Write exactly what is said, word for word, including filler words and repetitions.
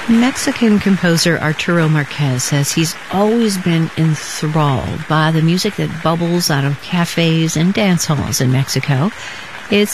Mexican composer Arturo Marquez says he's always been enthralled by the music that bubbles out of cafes and dance halls in Mexico. It's